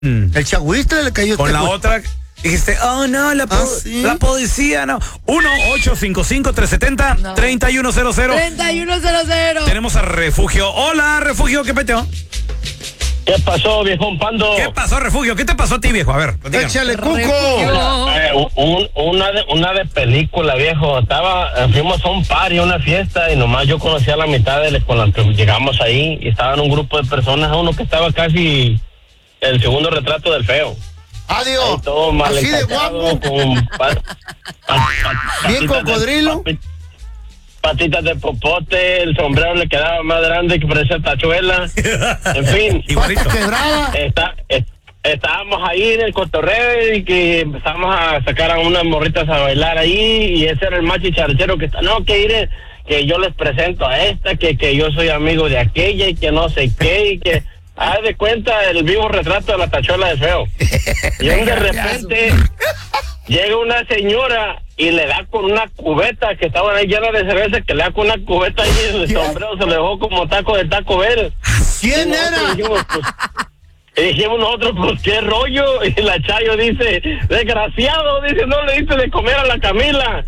El Chagüistle le cayó. Con la otra dijiste, oh no, la policía, no. 1-855-370-3100. 3100. Tenemos a Refugio. Hola, Refugio, ¿qué peteo? ¿Qué pasó, viejón Pando? ¿Qué pasó, Refugio? ¿Qué te pasó a ti, viejo? A ver, échale, Cuco. Una de película, viejo. Fuimos a un party, una fiesta, y nomás yo conocía a la mitad con las que llegamos ahí, y estaban un grupo de personas, uno que estaba casi el segundo retrato del feo. Adiós. Todo mal así de encachado, guapo. con Bien cocodrilo. Patitas de popote, el sombrero le quedaba más grande que parecía tachuela. En fin, igualito. Estábamos ahí en el cotorreo y que empezamos a sacar a unas morritas a bailar ahí, y ese era el macho chicharachero que está, no, que iré, que yo les presento a esta, que yo soy amigo de aquella y que no sé qué, y que haz de cuenta el vivo retrato de la tachuela de feo. Y de repente llega una señora y le da con una cubeta que estaba ahí llena de cerveza, que le da con una cubeta y el sombrero se le dejó como taco de Taco Bell. ¿Quién era? Y dijimos nosotros, pues qué rollo. Y la Chayo dice, desgraciado, dice, no le diste de comer a la Camila.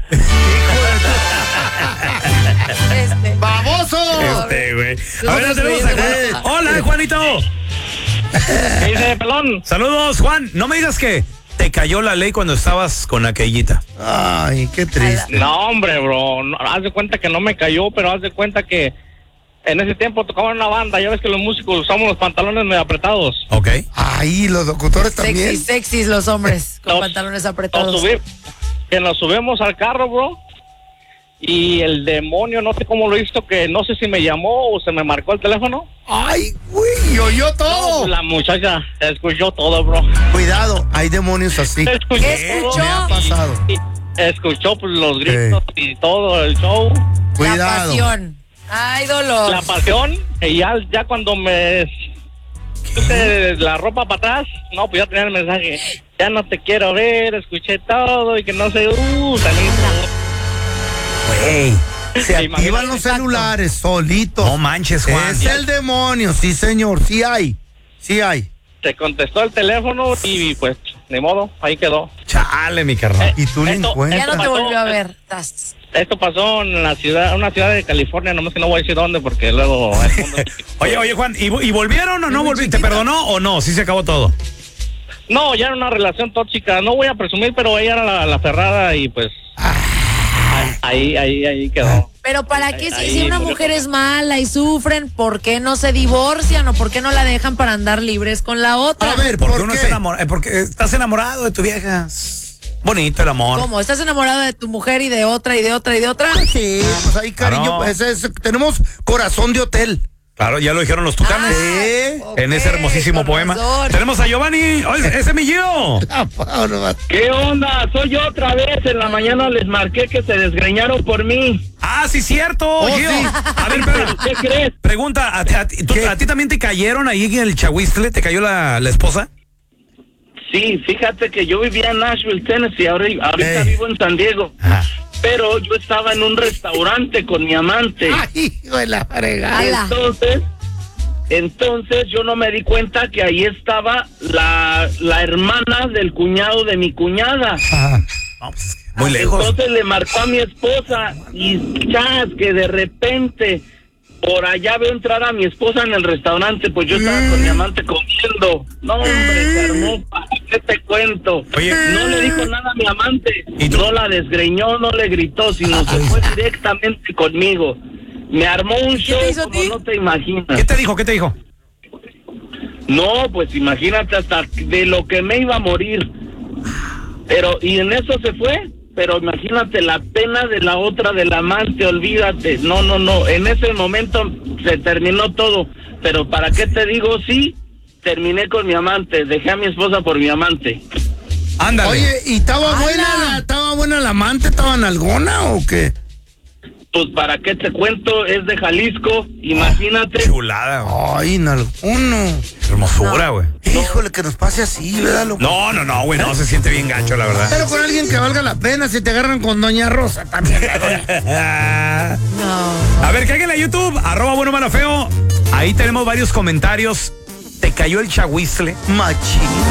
¡Baboso! Güey. A ver, tenemos a... Hola, Juanito. ¿Qué dice, pelón? Saludos, Juan. No me digas que te cayó la ley cuando estabas con aquellita. Ay, qué triste. No, hombre, bro. No, haz de cuenta que no me cayó, pero haz de cuenta que en ese tiempo tocaban una banda. Ya ves que los músicos usamos los pantalones medio apretados. Ok. Ay, los locutores también. Sexys los hombres con pantalones apretados. Nos subimos al carro, bro. Y el demonio, no sé cómo lo hizo, que no sé si me llamó o se me marcó el teléfono. Ay, güey, oyó todo. No, la muchacha escuchó todo, bro. Cuidado, hay demonios así. ¿Escuchó? Me ha pasado. Escuchó pues, los gritos y todo el show. Cuidado. La pasión. Ay, dolor. La pasión, y ya cuando me puse la ropa para atrás, no, pues ya tenía el mensaje. Ya no te quiero ver, escuché todo y que no sé, salí. Güey, se activan los celulares solitos. No manches, Juan. Es el demonio, sí, señor, sí hay. Te contestó el teléfono y pues, ni modo, ahí quedó. Chale, mi carnal. Y tú le encuentras. Ya no te volvió a ver. Esto pasó en una ciudad de California, nomás que no voy a decir dónde porque luego... Oye, Juan, ¿y volvieron o no volvieron? ¿Te perdonó o no? ¿Sí se acabó todo? No, ya era una relación tóxica, no voy a presumir, pero ella era la ferrada y pues... Ahí quedó. Pero ¿para qué si una mujer es mala y sufren, por qué no se divorcian o por qué no la dejan para andar libres con la otra? A ver, porque ¿por uno qué? se enamora, porque estás enamorado de tu vieja. Bonito el amor. ¿Cómo? ¿Estás enamorado de tu mujer y de otra y de otra y de otra? Sí, pues ahí cariño, Claro. tenemos corazón de hotel. Claro, ya lo dijeron los tucanes. En ese hermosísimo poema. Razón. Tenemos a Giovanni. Oye, ese es mi Gio. ¿Qué onda? Soy yo otra vez. En la mañana les marqué que se desgreñaron por mí. Ah, sí, cierto, Gio. sí. A ver, pero, ¿Qué crees? pregunta, ¿a ti también te cayeron ahí en el Chagüistle? ¿Te cayó la esposa? Sí, fíjate que yo vivía en Nashville, Tennessee. Ahorita vivo en San Diego. Ajá. Pero yo estaba en un restaurante con mi amante. Ay, hijo de la fregada. Entonces yo no me di cuenta que ahí estaba la hermana del cuñado de mi cuñada. No, pues es que muy lejos. Entonces le marcó a mi esposa y chas, que de repente por allá veo entrar a mi esposa en el restaurante, pues yo estaba con mi amante comiendo. No, hombre, se armó, ¿para qué te cuento? Oye. No le dijo nada a mi amante, ¿Y tú? no la desgreñó, no le gritó, sino se fue directamente conmigo. Me armó un show te hizo a como ti? no te imaginas. ¿Qué te dijo? No, pues imagínate hasta de lo que me iba a morir. Pero, y en eso se fue. Pero imagínate la pena de la otra, del amante, olvídate. No. En ese momento se terminó todo. Pero ¿para qué te digo? Sí, terminé con mi amante. Dejé a mi esposa por mi amante. Ándale. Oye, ¿y estaba buena la amante? ¿Estaba nalgona o qué? Pues ¿para qué te cuento? Es de Jalisco, imagínate. Chulada, güey. Ay, nalgono. Hermosura, güey. Híjole, que nos pase así, ¿verdad, loco? No, güey, no se siente bien gacho, la verdad. Pero con alguien que valga la pena, si te agarran con Doña Rosa también. No. A ver, cáiganle a YouTube, @bueno malo feo. Ahí tenemos varios comentarios te cayó el chahuizle. Machín.